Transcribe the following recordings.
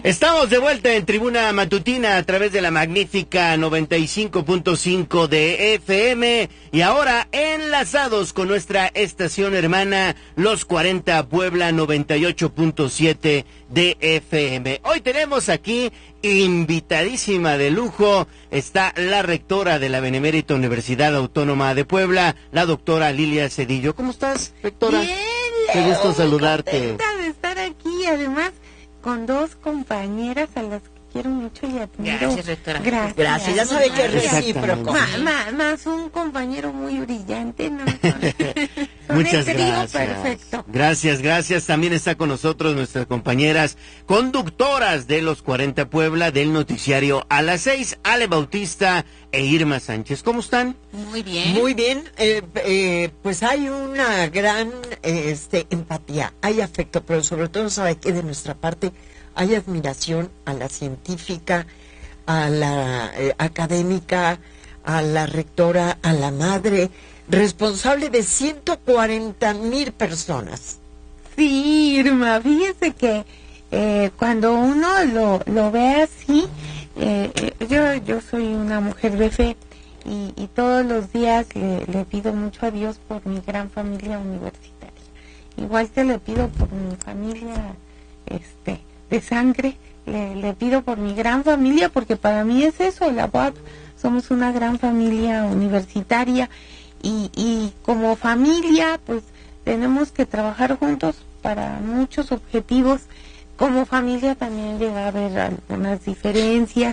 Estamos de vuelta en Tribuna Matutina a través de la magnífica 95.5 de FM y ahora enlazados con nuestra estación hermana Los 40 Puebla 98.7 de FM. Hoy tenemos aquí invitadísima de lujo, está la rectora de la Benemérita Universidad Autónoma de Puebla, la doctora Lilia Cedillo. ¿Cómo estás, rectora? Bien, qué gusto saludarte. Contenta de estar aquí, además con dos compañeras a las que quiero mucho y admiro. Gracias, rectora. Gracias. Ya sabe que es recíproco. Más un compañero muy brillante, ¿no? Muchas el trío gracias. Perfecto. Gracias. También está con nosotros nuestras compañeras conductoras de Los 40 Puebla del noticiario a las 6, Ale Bautista e Irma Sánchez. ¿Cómo están? Muy bien. Muy bien. Pues hay una gran empatía, hay afecto, pero sobre todo sabe que de nuestra parte hay admiración a la científica, a la académica, a la rectora, a la madre, responsable de 140,000 personas. Sí, Irma, fíjese que cuando uno lo ve así, yo soy una mujer de fe y todos los días le pido mucho a Dios por mi gran familia universitaria. Igual que le pido por mi familia de sangre, le pido por mi gran familia, porque para mí es eso, la UAP, somos una gran familia universitaria y como familia pues tenemos que trabajar juntos para muchos objetivos. Como familia también llega a haber algunas diferencias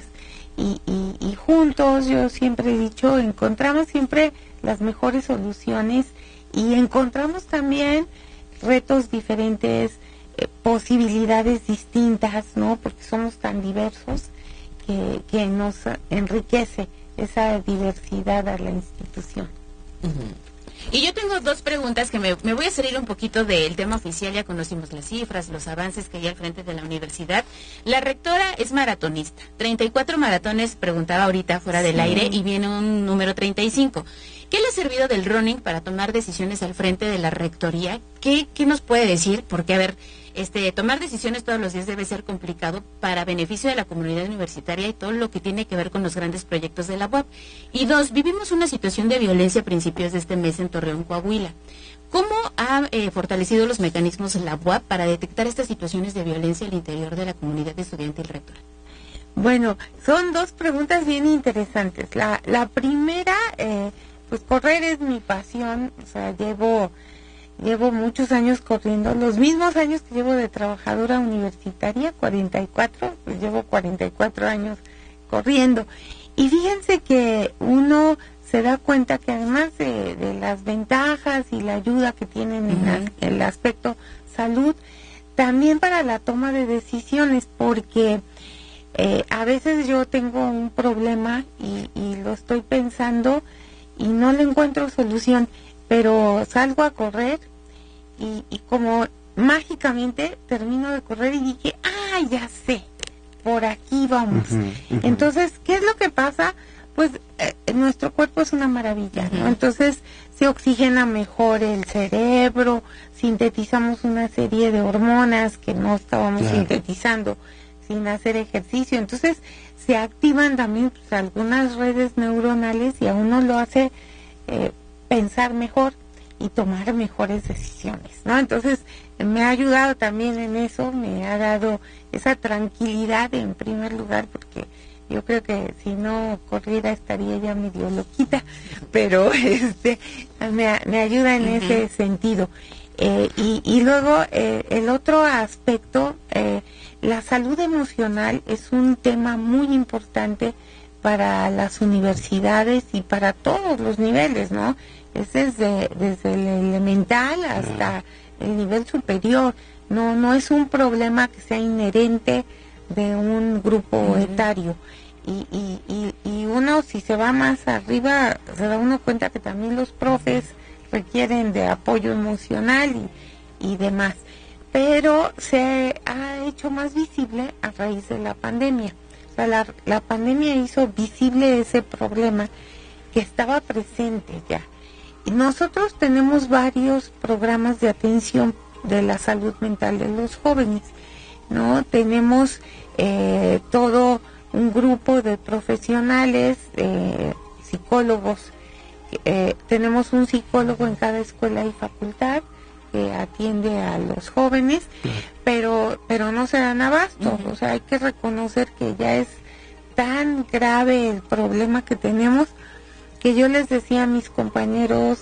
y juntos, yo siempre he dicho, encontramos siempre las mejores soluciones y encontramos también retos diferentes, posibilidades distintas, ¿no? Porque somos tan diversos que nos enriquece esa diversidad a la institución. Y yo tengo dos preguntas que me voy a salir un poquito del tema oficial. Ya conocimos las cifras, los avances que hay al frente de la universidad. La rectora es maratonista, 34 maratones, preguntaba ahorita fuera del aire, y viene un número 35. ¿Qué le ha servido del running para tomar decisiones al frente de la rectoría? ¿Qué nos puede decir? Porque, a ver, tomar decisiones todos los días debe ser complicado para beneficio de la comunidad universitaria y todo lo que tiene que ver con los grandes proyectos de la UAP. Y dos, vivimos una situación de violencia a principios de este mes en Torreón, Coahuila. ¿Cómo ha fortalecido los mecanismos la UAP para detectar estas situaciones de violencia al interior de la comunidad estudiantil, rectora? Bueno, son dos preguntas bien interesantes. La primera, pues correr es mi pasión, o sea, llevo muchos años corriendo, los mismos años que llevo de trabajadora universitaria, 44, pues llevo 44 años corriendo. Y fíjense que uno se da cuenta que además de las ventajas y la ayuda que tienen en el aspecto salud, también para la toma de decisiones, porque a veces yo tengo un problema y lo estoy pensando y no le encuentro solución, pero salgo a correr y como mágicamente termino de correr y dije, ya sé, por aquí vamos. Entonces, ¿qué es lo que pasa? Pues nuestro cuerpo es una maravilla, ¿no? Entonces se oxigena mejor el cerebro, sintetizamos una serie de hormonas que no estábamos sintetizando sin hacer ejercicio. Entonces se activan también pues, algunas redes neuronales y a uno lo hace pensar mejor y tomar mejores decisiones, ¿no? Entonces me ha ayudado también en eso, me ha dado esa tranquilidad en primer lugar, porque yo creo que si no corriera estaría ya medio loquita, pero me ayuda en ese sentido. Y luego el otro aspecto, la salud emocional es un tema muy importante para las universidades y para todos los niveles, ¿no? Es desde el elemental hasta el nivel superior. No es un problema que sea inherente de un grupo etario. Y uno, si se va más arriba, se da uno cuenta que también los profes requieren de apoyo emocional y demás. Pero se ha hecho más visible a raíz de la pandemia. O sea, la pandemia hizo visible ese problema que estaba presente ya. Y nosotros tenemos varios programas de atención de la salud mental de los jóvenes. ¿no? Tenemos todo un grupo de profesionales, psicólogos. Tenemos un psicólogo en cada escuela y facultad que atiende a los jóvenes, pero no se dan abasto. O sea, hay que reconocer que ya es tan grave el problema que tenemos, que yo les decía a mis compañeros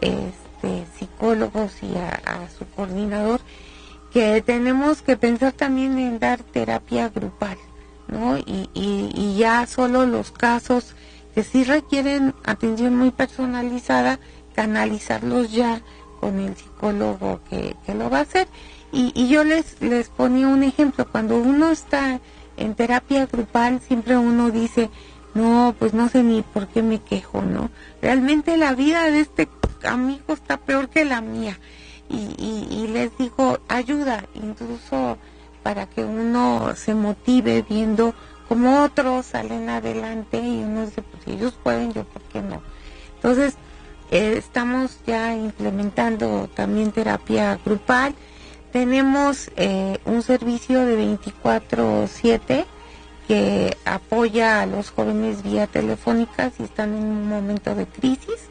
psicólogos y a su coordinador que tenemos que pensar también en dar terapia grupal, ¿no? Y ya solo los casos que sí requieren atención muy personalizada, canalizarlos ya con el psicólogo que lo va a hacer. Y yo les ponía un ejemplo. Cuando uno está en terapia grupal, siempre uno dice, no, pues no sé ni por qué me quejo, ¿no? Realmente la vida de este amigo está peor que la mía. Y les digo, ayuda, incluso para que uno se motive viendo cómo otros salen adelante y uno dice, pues si ellos pueden, yo por qué no. Entonces, estamos ya implementando también terapia grupal. Tenemos un servicio de 24/7 que apoya a los jóvenes vía telefónica si están en un momento de crisis.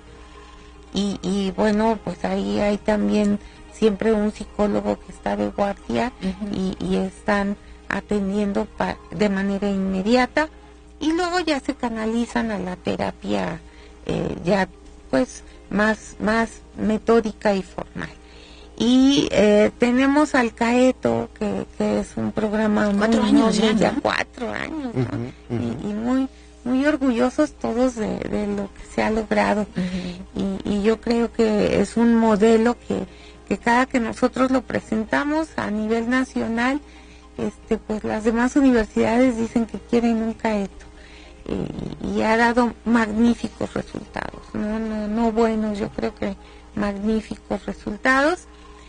Y bueno, pues ahí hay también siempre un psicólogo que está de guardia y están atendiendo de manera inmediata, y luego ya se canalizan a la terapia ya pues más metódica y formal. Y tenemos al CAETO, que es un programa 4 años ya, ya, ¿no? 4 años, ¿no? Y muy orgullosos todos de lo que se ha logrado. Y yo creo que es un modelo que cada que nosotros lo presentamos a nivel nacional, pues las demás universidades dicen que quieren un CAETO. Y ha dado magníficos resultados, no buenos, yo creo que magníficos resultados.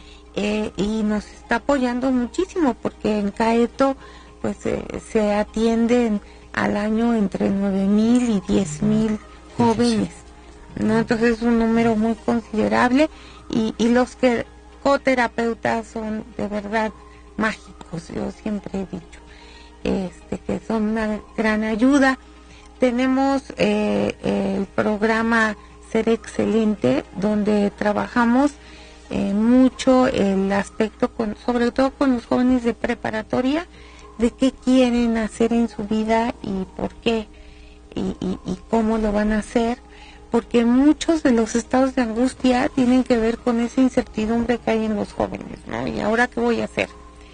Y nos está apoyando muchísimo, porque en CAETO pues se atienden al año entre 9,000 y 10,000 jóvenes, ¿no? Entonces es un número muy considerable, y los que coterapeutas son de verdad mágicos, yo siempre he dicho que son una gran ayuda. Tenemos el programa Ser Excelente, donde trabajamos mucho el aspecto, sobre todo con los jóvenes de preparatoria, de qué quieren hacer en su vida y por qué, y cómo lo van a hacer, porque muchos de los estados de angustia tienen que ver con esa incertidumbre que hay en los jóvenes, ¿no? ¿Y ahora qué voy a hacer?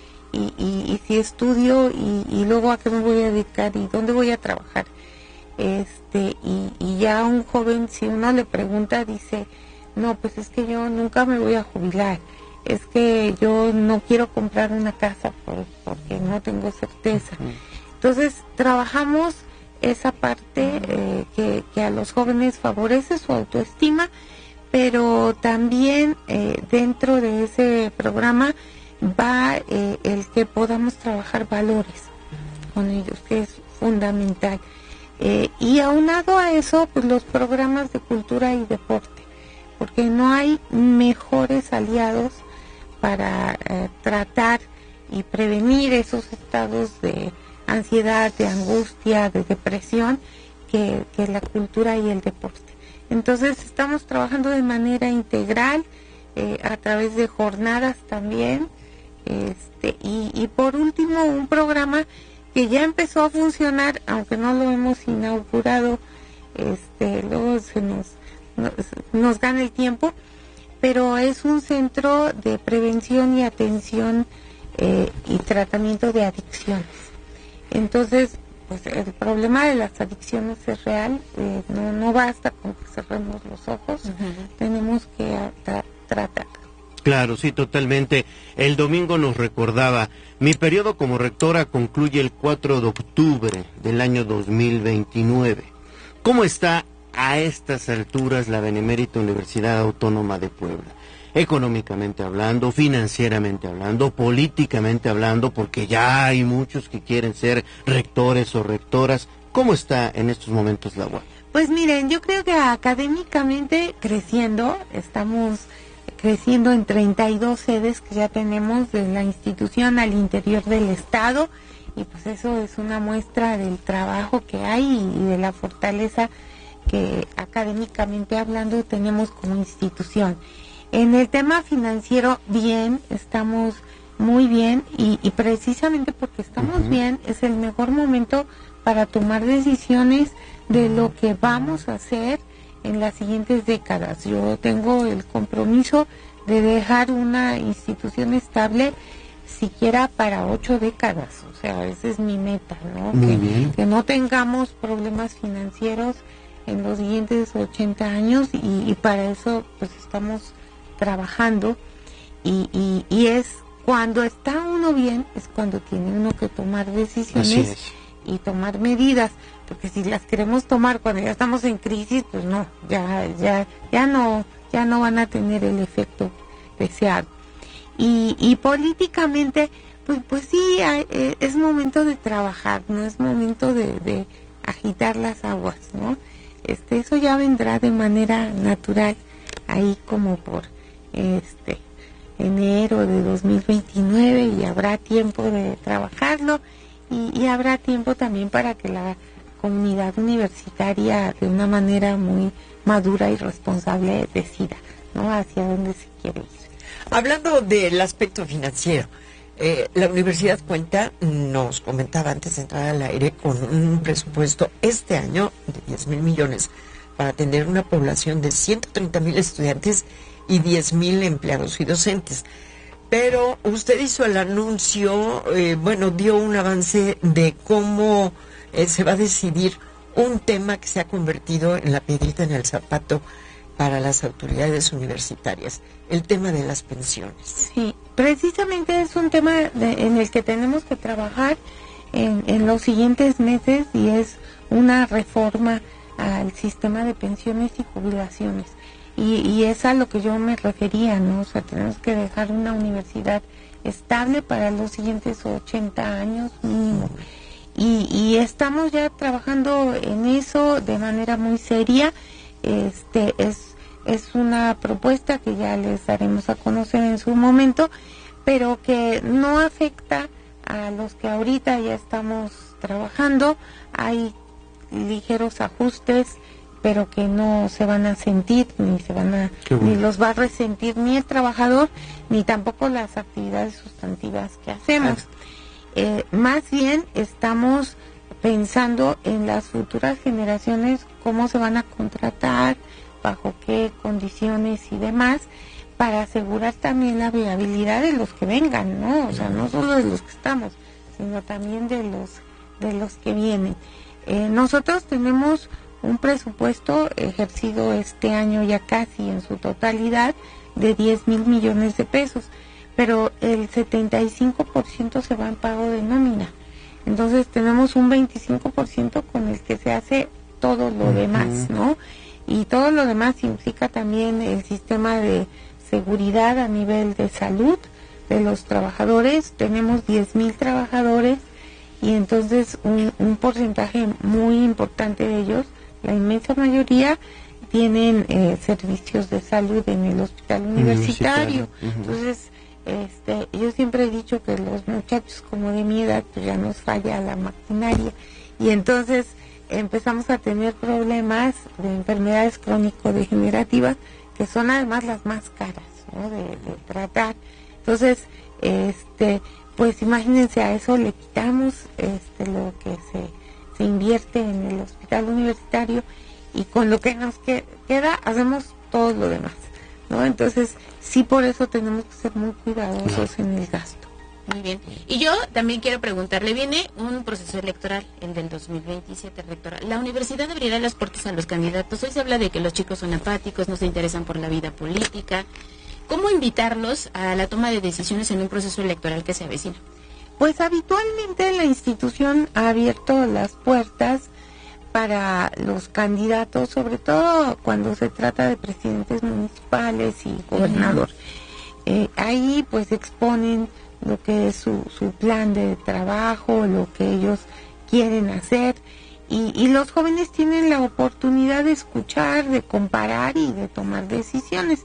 Y si estudio, y luego a qué me voy a dedicar, y dónde voy a trabajar. Y ya un joven, si uno le pregunta, dice, no, pues es que yo nunca me voy a jubilar, es que yo no quiero comprar una casa porque no tengo certeza. Entonces trabajamos esa parte que a los jóvenes favorece su autoestima, pero también dentro de ese programa va el que podamos trabajar valores con ellos, que es fundamental. Y aunado a eso, pues los programas de cultura y deporte, porque no hay mejores aliados para tratar y prevenir esos estados de ansiedad, de angustia, de depresión, que la cultura y el deporte. Entonces estamos trabajando de manera integral, a través de jornadas también, y por último un programa que ya empezó a funcionar, aunque no lo hemos inaugurado, luego nos gana el tiempo, pero es un centro de prevención y atención y tratamiento de adicciones. Entonces, pues el problema de las adicciones es real, no basta con que cerremos los ojos, tenemos que tratar. Claro, sí, totalmente. El domingo nos recordaba, mi periodo como rectora concluye el 4 de octubre del año 2029. ¿Cómo está a estas alturas la Benemérita Universidad Autónoma de Puebla? Económicamente hablando, financieramente hablando, políticamente hablando, porque ya hay muchos que quieren ser rectores o rectoras. ¿Cómo está en estos momentos la UAP? Pues miren, yo creo que académicamente creciendo, estamos creciendo en 32 sedes que ya tenemos de la institución al interior del estado, y pues eso es una muestra del trabajo que hay y de la fortaleza que académicamente hablando tenemos como institución. En el tema financiero, bien, estamos muy bien, y precisamente porque estamos bien es el mejor momento para tomar decisiones de lo que vamos a hacer en las siguientes décadas. Yo tengo el compromiso de dejar una institución estable siquiera para 8 décadas, o sea, esa es mi meta, ¿no? Que no tengamos problemas financieros en los siguientes 80 años, y para eso pues estamos trabajando, y es cuando está uno bien, es cuando tiene uno que tomar decisiones y tomar medidas, porque si las queremos tomar cuando ya estamos en crisis, pues no, ya no van a tener el efecto deseado. Y políticamente, pues sí, es momento de trabajar, no es momento de agitar las aguas, ¿no? Eso ya vendrá de manera natural, ahí como por enero de 2029, y habrá tiempo de trabajarlo, y habrá tiempo también para que la comunidad universitaria de una manera muy madura y responsable decida, ¿no?, hacia dónde se quiere ir. Hablando del aspecto financiero, la universidad cuenta, nos comentaba antes de entrar al aire, con un presupuesto este año de 10,000 millones para atender una población de 130,000 estudiantes y 10,000 empleados y docentes. Pero usted hizo el anuncio, dio un avance de cómo se va a decidir un tema que se ha convertido en la piedrita en el zapato para las autoridades universitarias, el tema de las pensiones. Sí, precisamente es un tema en el que tenemos que trabajar en los siguientes meses, y es una reforma al sistema de pensiones y jubilaciones. Y es a lo que yo me refería, ¿no? O sea, tenemos que dejar una universidad estable para los siguientes 80 años mínimo. Y estamos ya trabajando en eso de manera muy seria. Es una propuesta que ya les daremos a conocer en su momento, pero que no afecta a los que ahorita ya estamos trabajando. Hay ligeros ajustes, pero que no se van a sentir, ni los va a resentir ni el trabajador, ni tampoco las actividades sustantivas que hacemos. Más bien estamos pensando en las futuras generaciones, cómo se van a contratar, bajo qué condiciones y demás, para asegurar también la viabilidad de los que vengan, ¿no? O sea, no solo de los que estamos, sino también de los que vienen. Nosotros tenemos un presupuesto ejercido este año ya casi en su totalidad de 10,000 millones de pesos, pero el 75% se va en pago de nómina. Entonces tenemos un 25% con el que se hace todo lo demás, ¿no? Y todo lo demás implica también el sistema de seguridad a nivel de salud de los trabajadores. Tenemos 10,000 trabajadores, y entonces un porcentaje muy importante de ellos, la inmensa mayoría, tienen servicios de salud en el hospital universitario. Entonces, yo siempre he dicho que los muchachos como de mi edad, pues ya nos falla la maquinaria, y entonces empezamos a tener problemas de enfermedades crónico-degenerativas, que son además las más caras, ¿no?, de tratar. Entonces, pues imagínense, a eso le quitamos lo que se invierte en el hospital universitario, y con lo que nos queda hacemos todo lo demás, ¿no? Entonces, sí, por eso tenemos que ser muy cuidadosos en el gasto. Muy bien. Y yo también quiero preguntarle, viene un proceso electoral, el del 2027, rectora. ¿La universidad abrirá las puertas a los candidatos? Hoy se habla de que los chicos son apáticos, no se interesan por la vida política. ¿Cómo invitarlos a la toma de decisiones en un proceso electoral que se avecina? Pues habitualmente la institución ha abierto las puertas para los candidatos, sobre todo cuando se trata de presidentes municipales y gobernador. Ahí pues exponen lo que es su plan de trabajo, lo que ellos quieren hacer, y los jóvenes tienen la oportunidad de escuchar, de comparar y de tomar decisiones.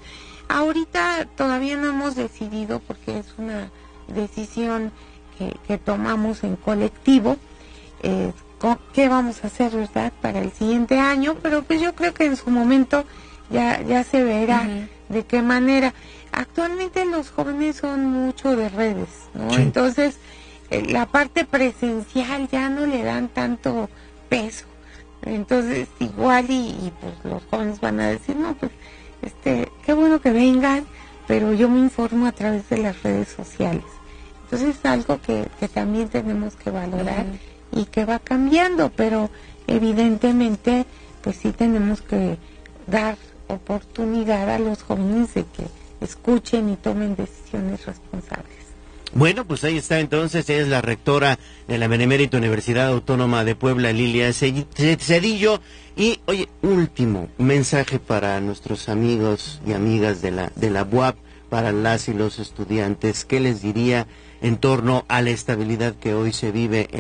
Ahorita todavía no hemos decidido porque es una decisión que tomamos en colectivo, qué vamos a hacer, ¿verdad?, para el siguiente año, pero pues yo creo que en su momento ya se verá de qué manera. Actualmente los jóvenes son mucho de redes, ¿no? Sí. Entonces, la parte presencial ya no le dan tanto peso. Entonces, igual y pues los jóvenes van a decir, no, pues, qué bueno que vengan, pero yo me informo a través de las redes sociales. Entonces, es algo que también tenemos que valorar y que va cambiando, pero evidentemente, pues sí tenemos que dar oportunidad a los jóvenes de que escuchen y tomen decisiones responsables. Bueno, pues ahí está entonces, es la rectora de la Benemérita Universidad Autónoma de Puebla, Lilia Cedillo. Y, oye, último mensaje para nuestros amigos y amigas de la UAP, para las y los estudiantes. ¿Qué les diría en torno a la estabilidad que hoy se vive